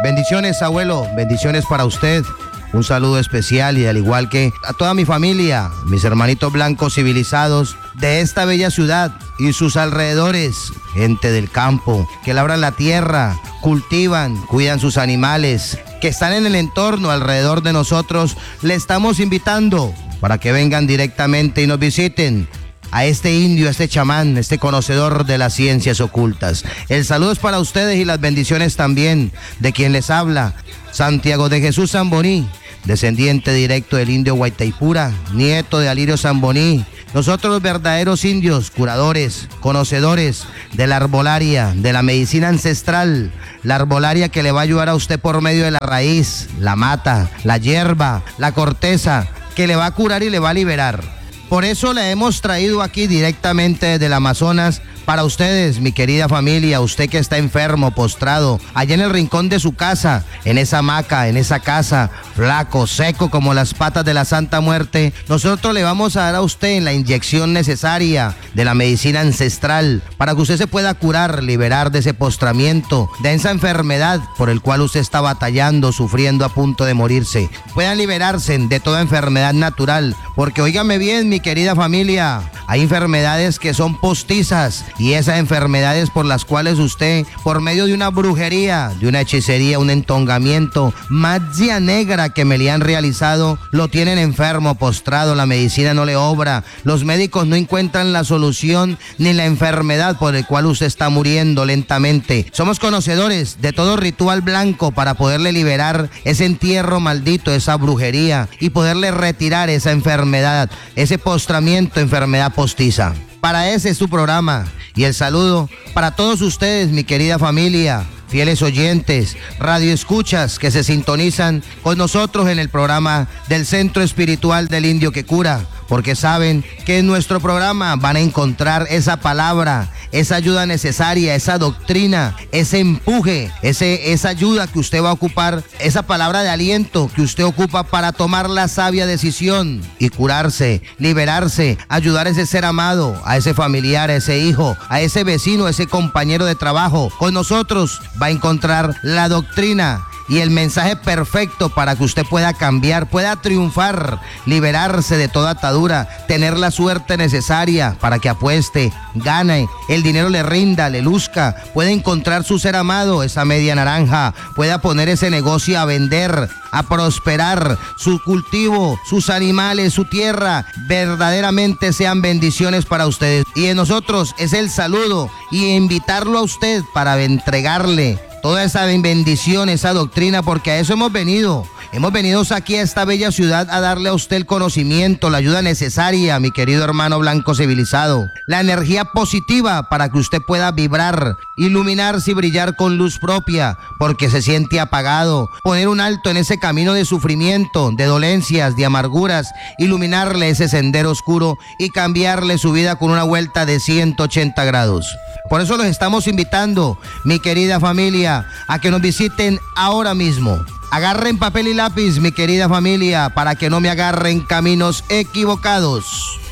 Bendiciones, abuelo, bendiciones para usted. Un saludo especial y al igual que a toda mi familia, mis hermanitos blancos civilizados de esta bella ciudad y sus alrededores, gente del campo, que labran la tierra, cultivan, cuidan sus animales, que están en el entorno alrededor de nosotros, le estamos invitando para que vengan directamente y nos visiten a este indio, a este chamán, este conocedor de las ciencias ocultas. El saludo es para ustedes y las bendiciones también de quien les habla, Santiago de Jesús Zamboní, descendiente directo del indio Guaytaipura, nieto de Alirio Zamboní. Nosotros los verdaderos indios, curadores, conocedores de la arbolaria, de la medicina ancestral, la arbolaria que le va a ayudar a usted por medio de la raíz, la mata, la hierba, la corteza, que le va a curar y le va a liberar. Por eso le hemos traído aquí directamente desde el Amazonas para ustedes, mi querida familia, usted que está enfermo, postrado, allá en el rincón de su casa, en esa hamaca, en esa casa, flaco, seco como las patas de la Santa Muerte, nosotros le vamos a dar a usted la inyección necesaria de la medicina ancestral para que usted se pueda curar, liberar de ese postramiento, de esa enfermedad por el cual usted está batallando, sufriendo, a punto de morirse. Puedan liberarse de toda enfermedad natural, porque óigame bien, mi querida familia, hay enfermedades que son postizas y esas enfermedades por las cuales usted, por medio de una brujería, de una hechicería, un entongamiento, magia negra que me le han realizado, lo tienen enfermo, postrado, la medicina no le obra, los médicos no encuentran la solución ni la enfermedad por el cual usted está muriendo lentamente. Somos conocedores de todo ritual blanco para poderle liberar ese entierro maldito, esa brujería y poderle retirar esa enfermedad, ese postramiento, enfermedad postiza. Para ese es su programa y el saludo para todos ustedes, mi querida familia, fieles oyentes, radioescuchas que se sintonizan con nosotros en el programa del Centro Espiritual del Indio que Cura, porque saben que en nuestro programa van a encontrar esa palabra, esa ayuda necesaria, esa doctrina, ese empuje, esa ayuda que usted va a ocupar, esa palabra de aliento que usted ocupa para tomar la sabia decisión y curarse, liberarse, ayudar a ese ser amado, a ese familiar, a ese hijo, a ese vecino, a ese compañero de trabajo. Con nosotros va a encontrar la doctrina y el mensaje perfecto para que usted pueda cambiar, pueda triunfar, liberarse de toda atadura, tener la suerte necesaria para que apueste, gane, el dinero le rinda, le luzca, pueda encontrar su ser amado, esa media naranja, pueda poner ese negocio a vender, a prosperar, su cultivo, sus animales, su tierra, verdaderamente sean bendiciones para ustedes. Y en nosotros es el saludo y invitarlo a usted para entregarle toda esa bendición, esa doctrina, porque a eso hemos venido. Hemos venido aquí a esta bella ciudad a darle a usted el conocimiento, la ayuda necesaria, mi querido hermano blanco civilizado. La energía positiva para que usted pueda vibrar, iluminarse y brillar con luz propia, porque se siente apagado. Poner un alto en ese camino de sufrimiento, de dolencias, de amarguras, iluminarle ese sendero oscuro y cambiarle su vida con una vuelta de 180 grados. Por eso los estamos invitando, mi querida familia, a que nos visiten ahora mismo. Agarren papel y lápiz, mi querida familia, para que no me agarren caminos equivocados.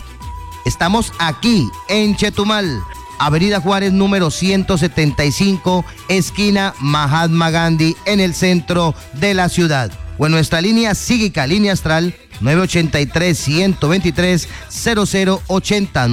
Estamos aquí en Chetumal, Avenida Juárez número 175, esquina Mahatma Gandhi, en el centro de la ciudad. O en nuestra línea psíquica, línea astral, 983-123-0080,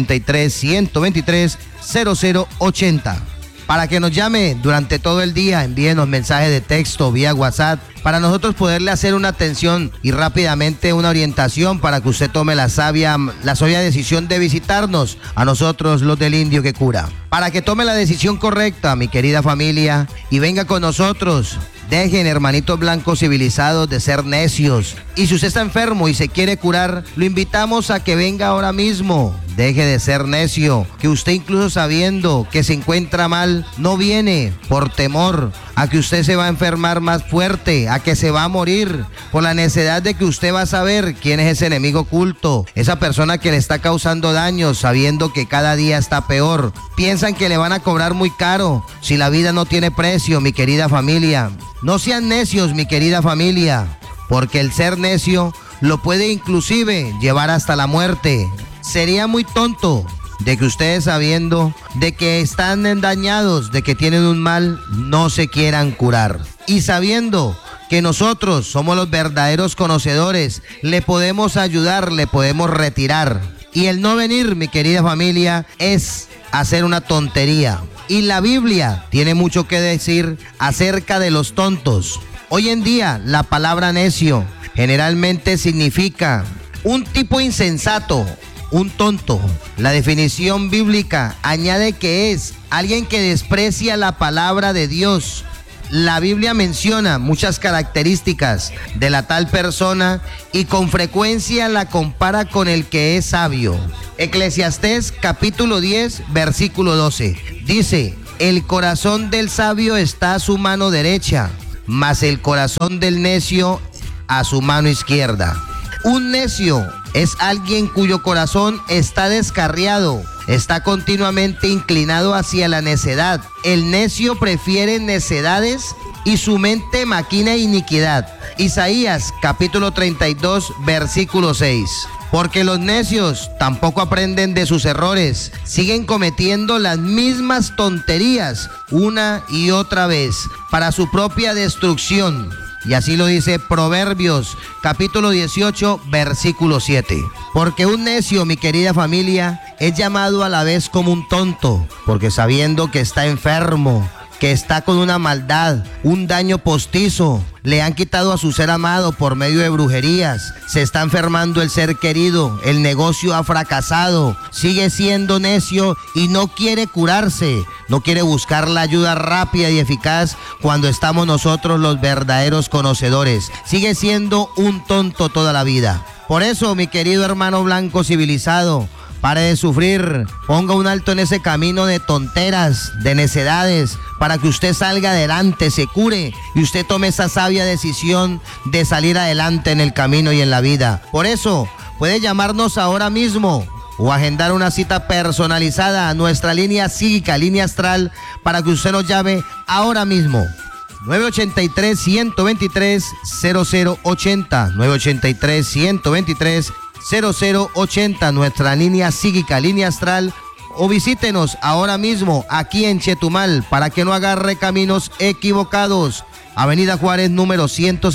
983-123-0080. Para que nos llame durante todo el día, envíenos mensajes de texto vía WhatsApp para nosotros poderle hacer una atención y rápidamente una orientación para que usted tome la sabia decisión de visitarnos a nosotros los del Indio que Cura. Para que tome la decisión correcta, mi querida familia, y venga con nosotros. Dejen, hermanitos blancos civilizados, de ser necios. Y si usted está enfermo y se quiere curar, lo invitamos a que venga ahora mismo. Deje de ser necio, que usted incluso sabiendo que se encuentra mal, no viene por temor a que usted se va a enfermar más fuerte, a que se va a morir, por la necesidad de que usted va a saber quién es ese enemigo oculto, esa persona que le está causando daños sabiendo que cada día está peor. Piensan que le van a cobrar muy caro si la vida no tiene precio, mi querida familia. No sean necios, mi querida familia, porque el ser necio lo puede inclusive llevar hasta la muerte. Sería muy tonto de que ustedes, sabiendo de que están dañados, de que tienen un mal, no se quieran curar. Y sabiendo que nosotros somos los verdaderos conocedores, le podemos ayudar, le podemos retirar. Y el no venir, mi querida familia, es hacer una tontería. Y la Biblia tiene mucho que decir acerca de los tontos. Hoy en día, la palabra necio generalmente significa un tipo insensato, un tonto. La definición bíblica añade que es alguien que desprecia la palabra de Dios. La Biblia menciona muchas características de la tal persona y con frecuencia la compara con el que es sabio. Eclesiastés capítulo 10, versículo 12. Dice: el corazón del sabio está a su mano derecha, mas el corazón del necio a su mano izquierda. Un necio es alguien cuyo corazón está descarriado, está continuamente inclinado hacia la necedad. El necio prefiere necedades y su mente maquina iniquidad. Isaías capítulo 32, versículo 6. Porque los necios tampoco aprenden de sus errores, siguen cometiendo las mismas tonterías una y otra vez para su propia destrucción. Y así lo dice Proverbios capítulo 18, versículo 7. Porque un necio, mi querida familia, es llamado a la vez como un tonto, porque sabiendo que está enfermo, que está con una maldad, un daño postizo, le han quitado a su ser amado por medio de brujerías, se está enfermando el ser querido, el negocio ha fracasado, sigue siendo necio y no quiere curarse, no quiere buscar la ayuda rápida y eficaz cuando estamos nosotros los verdaderos conocedores, sigue siendo un tonto toda la vida. Por eso, mi querido hermano blanco civilizado, pare de sufrir, ponga un alto en ese camino de tonteras, de necedades, para que usted salga adelante, se cure y usted tome esa sabia decisión de salir adelante en el camino y en la vida. Por eso, puede llamarnos ahora mismo o agendar una cita personalizada a nuestra línea psíquica, línea astral, para que usted nos llame ahora mismo. 983-123-0080, 983-123-0080, nuestra línea psíquica, línea astral, o visítenos ahora mismo aquí en Chetumal para que no agarre caminos equivocados. Avenida Juárez número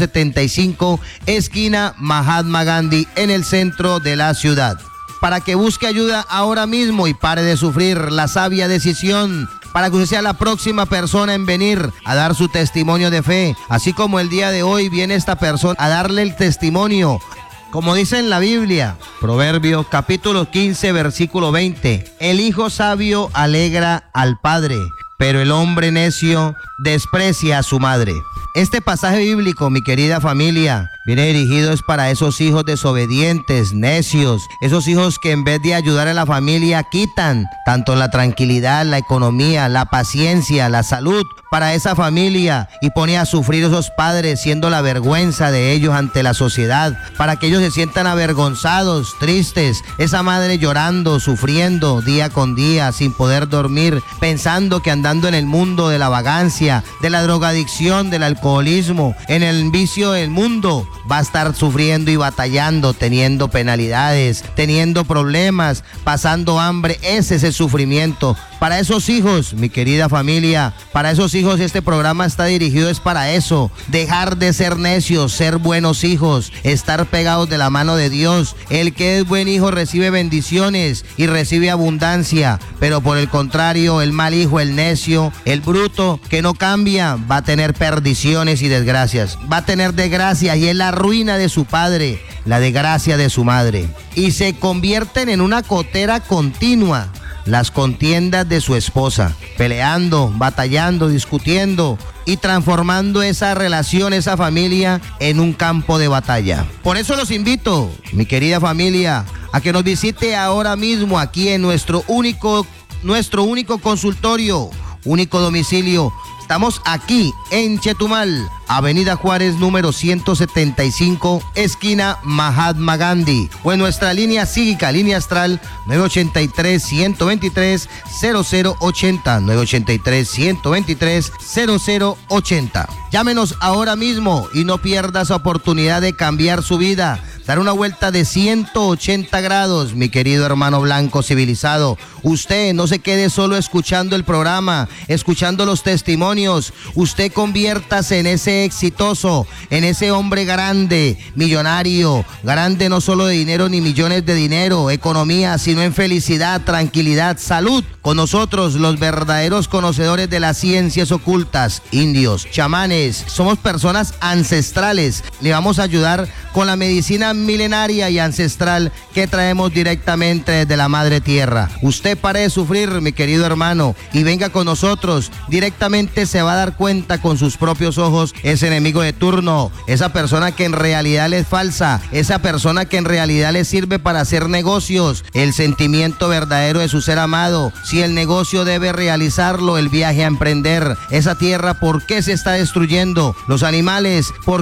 175, esquina Mahatma Gandhi, en el centro de la ciudad. Para que busque ayuda ahora mismo y pare de sufrir, la sabia decisión, para que usted sea la próxima persona en venir a dar su testimonio de fe, así como el día de hoy viene esta persona a darle el testimonio. Como dice en la Biblia, Proverbios capítulo 15, versículo 20, el hijo sabio alegra al padre, pero el hombre necio desprecia a su madre. Este pasaje bíblico, mi querida familia, viene dirigido es para esos hijos desobedientes, necios, esos hijos que en vez de ayudar a la familia quitan tanto la tranquilidad, la economía, la paciencia, la salud para esa familia y pone a sufrir esos padres siendo la vergüenza de ellos ante la sociedad, para que ellos se sientan avergonzados, tristes, esa madre llorando, sufriendo día con día, sin poder dormir, pensando que andando en el mundo de la vagancia, de la drogadicción, del alcoholismo, en el vicio del mundo, va a estar sufriendo y batallando, teniendo penalidades, teniendo problemas, pasando hambre. Ese es el sufrimiento. Para esos hijos, mi querida familia, para esos hijos este programa está dirigido es para eso, dejar de ser necios, ser buenos hijos, estar pegados de la mano de Dios. El que es buen hijo recibe bendiciones y recibe abundancia, pero por el contrario, el mal hijo, el necio, el bruto que no cambia, va a tener perdiciones y desgracias, va a tener desgracias y es la ruina de su padre, la desgracia de su madre, y se convierten en una cotera continua. Las contiendas de su esposa, peleando, batallando, discutiendo y transformando esa relación, esa familia en un campo de batalla. Por eso los invito, mi querida familia, a que nos visite ahora mismo aquí en nuestro único consultorio, único domicilio. Estamos aquí en Chetumal, Avenida Juárez número 175, esquina Mahatma Gandhi, o en nuestra línea psíquica, línea astral 983-123-0080, 983-123-0080. Llámenos ahora mismo y no pierda esa oportunidad de cambiar su vida, dar una vuelta de 180 grados, mi querido hermano blanco civilizado. Usted no se quede solo escuchando el programa, escuchando los testimonios. Usted conviértase en ese exitoso, en ese hombre grande, millonario, grande no solo de dinero ni millones de dinero, economía, sino en felicidad, tranquilidad, salud. Con nosotros, los verdaderos conocedores de las ciencias ocultas, indios, chamanes, somos personas ancestrales. Le vamos a ayudar con la medicina milenaria y ancestral que traemos directamente desde la madre tierra. Usted pare de sufrir, mi querido hermano, y venga con nosotros. Directamente se va a dar cuenta con sus propios ojos ese enemigo de turno, esa persona que en realidad le es falsa, esa persona que en realidad le sirve para hacer negocios, el sentimiento verdadero de su ser amado. Si el negocio debe realizarlo, el viaje a emprender, esa tierra, ¿por qué se está destruyendo? Los animales, ¿por